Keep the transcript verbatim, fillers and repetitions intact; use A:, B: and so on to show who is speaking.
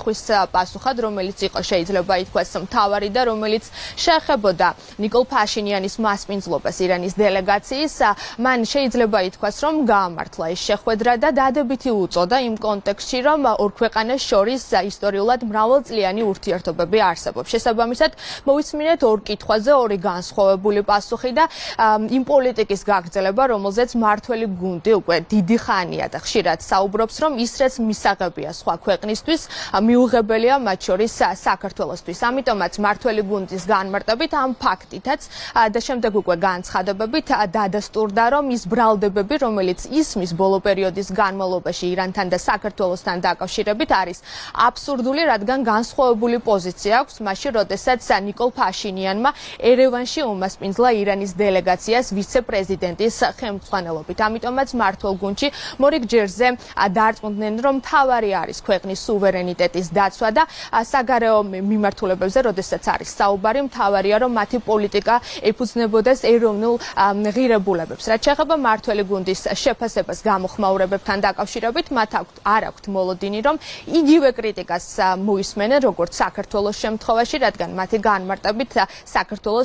A: პასუხის პასუხად, რომელიც იყო შეიძლება ითქვას მთავარი და რომელიც შეეხებოდა ნიკოლ ფაშინიანის მასპინძლობას ირანის დელეგაციის, მან შეიძლება ითქვას, რომ გაამართლა ეს შეხვედრა და დადებითი უწოდა იმ კონტექსტში, რომ ორ ქვეყანას შორის ისტორიულად მრავალწლიანი ურთიერთობები არსებობს. შესაბამისად, მოვისმინეთ ორ კითხვაზე ორი განსხვავებული პასუხი და იმ პოლიტიკის გაგრძელება, რომელზეც მართველი გუნდი უკვე დიდი ხანია და ხშირად საუბრობს, რომ ის რაც მისაღებია სხვა ქვეყნისთვის, მიუღებელია მათ შორის საქართველოსთვის. ამიტომაც მართველი გუნდის განმარტებით ამ ფაქტითაც და შემდეგ უკვე განცხადებებით დადასტურდა, რომ ის ბრალდებები, რომელიც ისმის ბოლო პერიოდის განმავლობაში ირანთან და საქართველოსთან დაკავშირებით არის აბსურდული, რადგან განსხვავებული პოზიცია აქვს მაშინ, როდესაც ნიკოლ ფაშინიანმა ერევანში უმასპინძლა ირანის დელეგაციას ვიცე-პრეზიდენტის ხელმძღვანელობით. ამიტომაც მართულ გუნდში მორიგ ჯერზე დარწმუნდნენ, რომ მთავარი არის ქვეყნის სუვერენიტეტის დაცვა და საგარეო მიმართულებებზე, როდესაც არის საუბარი, მთავარია, რომ მათი პოლიტიკა ეფუძნებოდეს ეროვნულ ღირებულებებს. რაც შეეხება მართველი გუნდის შეფასებას გამოხმაურებებთან დაკავშირებით, მათ არ აქვთ მოლოდინი, რომ იგივე კრიტიკას მოისმენენ, როგორც საქართველოს შემთხვევაში, რადგან მათი განმარტებით საქართველოს